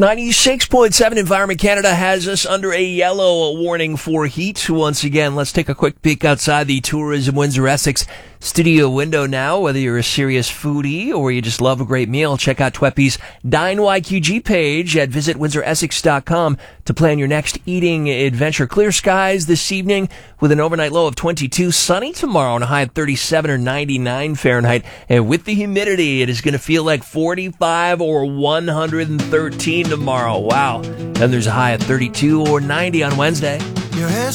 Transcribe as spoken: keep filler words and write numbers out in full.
ninety-six point seven Environment Canada has us under a yellow warning for heat. Once again, let's take a quick peek outside the Tourism Windsor Essex studio window now. Whether you're a serious foodie or you just love a great meal, check out Tweppy's Dine Y Q G page at visit windsor essex dot com to plan your next eating adventure. Clear skies this evening with an overnight low of twenty-two. Sunny tomorrow and a high of thirty-seven or ninety-nine Fahrenheit. And with the humidity, it is going to feel like forty-five or one hundred thirteen tomorrow. Wow. And there's a high of thirty-two or ninety on Wednesday.